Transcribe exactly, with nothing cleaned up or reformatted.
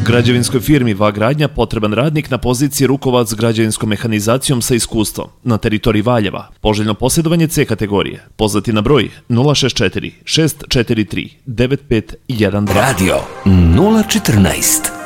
Građevinskoj firmi V A Gradnja potreban radnik na poziciji rukovac građevinskom mehanizacijom sa iskustvom na teritoriji Valjeva. Poželjno posjedovanje C kategorije. Pozvati na broj nula šest četiri šest četiri tri devet pet jedan dva. Radio nula četrnaest.